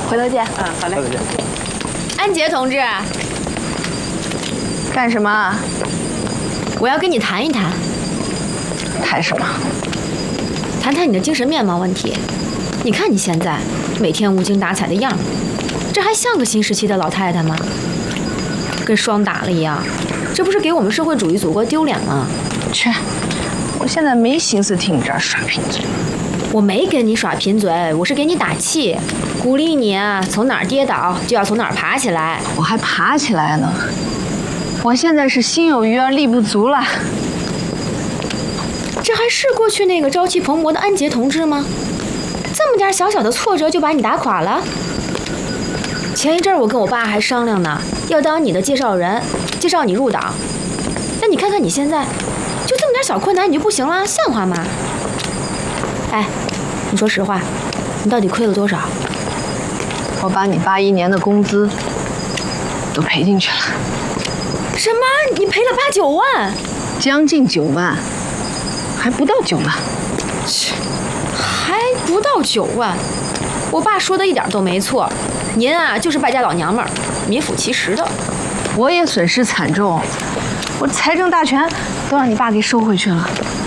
回头见。 好嘞。回头见。 安杰同志，干什么？我要跟你谈一谈。谈什么？谈谈你的精神面貌问题。你看你现在每天无精打采的样儿，这还像个新时期的老太太吗？跟霜打了一样，这不是给我们社会主义祖国丢脸吗？ 去，我现在没心思听你这儿耍贫嘴。 我没跟你耍贫嘴，我是给你打气，鼓励你啊，从哪儿跌倒就要从哪儿爬起来。 我还爬起来呢，我现在是心有余而力不足了。 这还是过去那个朝气蓬勃的安杰同志吗？这么点小小的挫折就把你打垮了？前一阵我跟我爸还商量呢，要当你的介绍人，介绍你入党。但你看看你现在，就这么点小困难你就不行了，像话吗？哎，你说实话，你到底亏了多少？ 我把你81年的工资都赔进去了。 什么？你赔了8、9万？ 将近9万，还不到9万。 切，还不到9万。我爸说的一点都没错，您啊就是败家老娘们儿，名副其实的。 我也损失惨重，我财政大权都让你爸给收回去了。